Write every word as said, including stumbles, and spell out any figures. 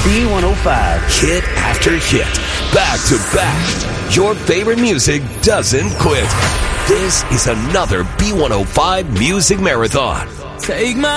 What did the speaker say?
B one oh five. Hit after hit, back to back. Your favorite music doesn't quit. This is another B one oh five Music Marathon. Take my